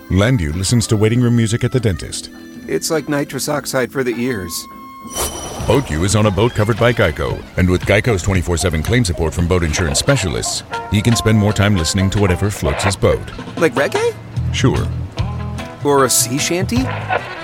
Landu listens to waiting room music at the dentist. It's like nitrous oxide for the ears. BoatU is on a boat covered by Geico, and with Geico's 24/7 claim support from boat insurance specialists, he can spend more time listening to whatever floats his boat. Like reggae? Sure. Or a sea shanty?